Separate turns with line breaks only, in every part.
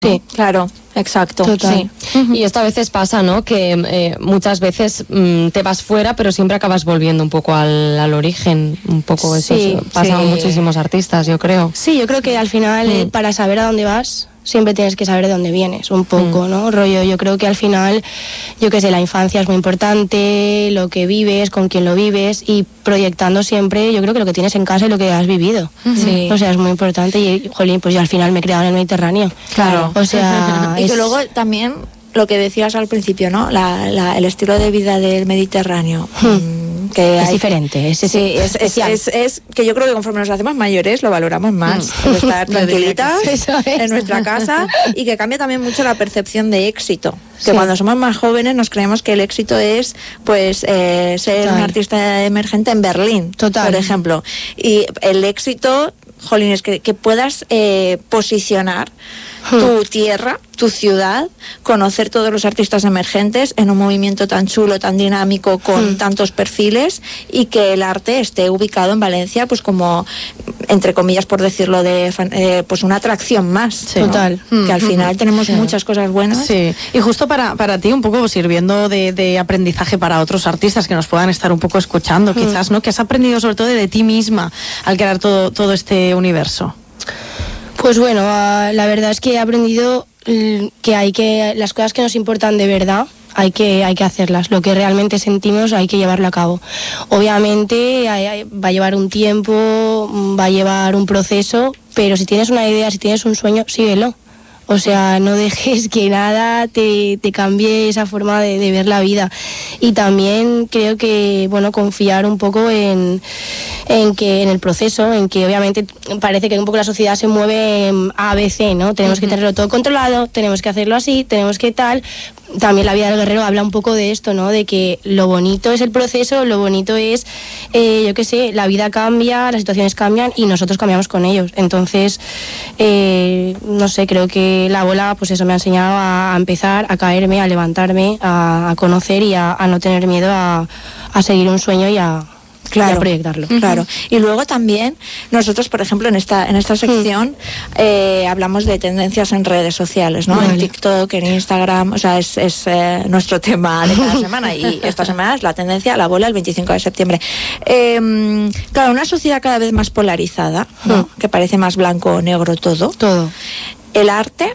Sí, claro, exacto.
Total.
Sí.
Y esto a veces pasa, ¿no? Que muchas veces te vas fuera, pero siempre acabas volviendo un poco al origen. Un poco eso pasa a muchísimos artistas, yo creo.
Sí, yo creo que al final, para saber a dónde vas, siempre tienes que saber de dónde vienes, un poco, ¿no? Rollo, yo creo que al final, yo qué sé, la infancia es muy importante, lo que vives, con quién lo vives, y proyectando siempre, yo creo que lo que tienes en casa y lo que has vivido.
Sí.
O sea, es muy importante y, jolín, pues yo al final me he criado en el Mediterráneo.
Claro.
O sea,
Y que luego también lo que decías al principio, ¿no? El estilo de vida del Mediterráneo. Que
es diferente, es
que yo creo que conforme nos hacemos mayores lo valoramos más, el estar tranquilitas en nuestra casa, y que cambia también mucho la percepción de éxito, que cuando somos más jóvenes nos creemos que el éxito es pues ser un artista emergente en Berlín, por ejemplo, y el éxito, jolín, es que puedas posicionar tu tierra, tu ciudad, conocer todos los artistas emergentes en un movimiento tan chulo, tan dinámico, con tantos perfiles, y que el arte esté ubicado en Valencia, pues como, entre comillas, por decirlo, pues una atracción más.
Sí. Total.
Que al final tenemos muchas cosas buenas.
Sí, y justo para ti, un poco sirviendo de aprendizaje para otros artistas que nos puedan estar un poco escuchando, quizás, ¿no? ¿Qué has aprendido sobre todo de ti misma al crear todo este universo?
Pues bueno, la verdad es que he aprendido que las cosas que nos importan de verdad hay que hacerlas. Lo que realmente sentimos hay que llevarlo a cabo. Obviamente va a llevar un tiempo, va a llevar un proceso, pero si tienes una idea, si tienes un sueño, síguelo. O sea, no dejes que nada te cambie esa forma de ver la vida. Y también creo que, bueno, confiar un poco en el proceso, en que obviamente parece que un poco la sociedad se mueve en ABC, ¿no? Tenemos que tenerlo todo controlado, tenemos que hacerlo así, tenemos que tal. También la vida del guerrero habla un poco de esto, ¿no? De que lo bonito es el proceso, lo bonito es, yo qué sé, la vida cambia, las situaciones cambian y nosotros cambiamos con ellos. Entonces, no sé, creo que la bola, pues eso me ha enseñado a empezar, a caerme, a levantarme, a conocer y a no tener miedo a seguir un sueño y a proyectarlo.
Claro. Y luego también nosotros, por ejemplo, en esta sección hablamos de tendencias en redes sociales, ¿no?
Vale.
En TikTok, en Instagram, o sea, es nuestro tema de cada semana, y esta semana es la tendencia, la bola, el 25 de septiembre. Claro, una sociedad cada vez más polarizada, ¿no? Que parece más blanco o negro todo. El arte,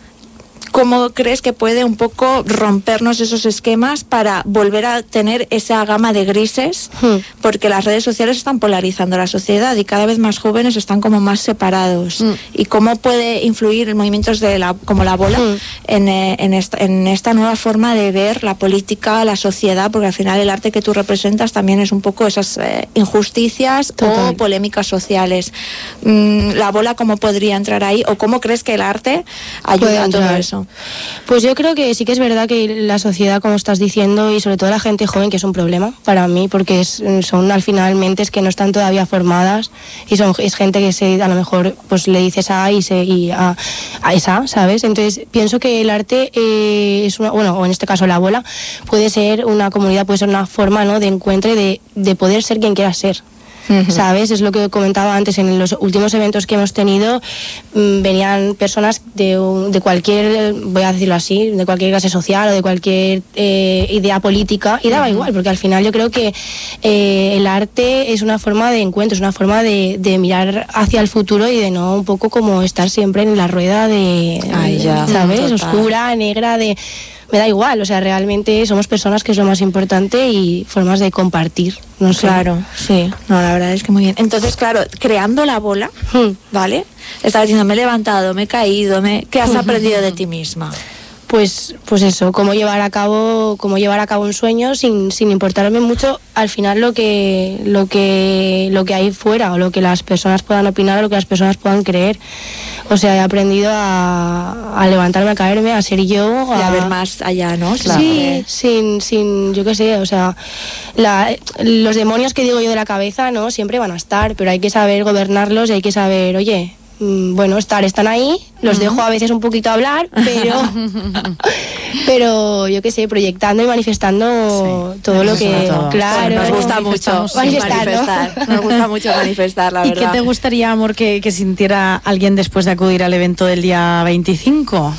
¿cómo crees que puede un poco rompernos esos esquemas para volver a tener esa gama de grises? Porque las redes sociales están polarizando la sociedad y cada vez más jóvenes están como más separados. ¿Y cómo puede influir en movimientos como la bola en esta nueva forma de ver la política, la sociedad? Porque al final el arte que tú representas también es un poco esas injusticias o polémicas sociales. ¿La bola cómo podría entrar ahí? ¿O cómo crees que el arte ayuda a todo eso?
Pues yo creo que sí que es verdad que la sociedad, como estás diciendo, y sobre todo la gente joven, que es un problema para mí, porque son al final mentes que no están todavía formadas, y es gente que a lo mejor pues le dices A y a esa, ¿sabes? Entonces pienso que el arte es o en este caso la bola, puede ser una comunidad, puede ser una forma, ¿no?, de encuentro y de poder ser quien quieras ser. ¿Sabes? Es lo que comentaba antes. En los últimos eventos que hemos tenido venían personas de cualquier, voy a decirlo así, de cualquier clase social o de cualquier idea política, y daba igual, porque al final yo creo que el arte es una forma de encuentro, es una forma de mirar hacia el futuro y de no un poco como estar siempre en la rueda ¿sabes? Total. Oscura, negra, me da igual, o sea, realmente somos personas, que es lo más importante, y formas de compartir, no sé.
Claro, sí, no, la verdad es que muy bien. Entonces, claro, creando la bola, ¿vale? Estaba diciendo, me he levantado, me he caído, ¿qué has aprendido de ti misma?
Pues eso, cómo llevar a cabo un sueño sin importarme mucho al final lo que hay fuera, o lo que las personas puedan opinar, o lo que las personas puedan creer. O sea, he aprendido a levantarme, a caerme, a ser yo,
a ver más allá, ¿no?
Sí, sin yo qué sé, o sea, los demonios que digo yo de la cabeza, ¿no?, siempre van a estar, pero hay que saber gobernarlos y hay que saber, oye, bueno, están ahí, los dejo a veces un poquito hablar, pero yo qué sé, proyectando y manifestando todo lo que...
Todo.
Claro,
Nos gusta mucho manifestar, nos gusta mucho manifestar, la verdad.
¿Y qué te gustaría, amor, que sintiera alguien después de acudir al evento del día 25?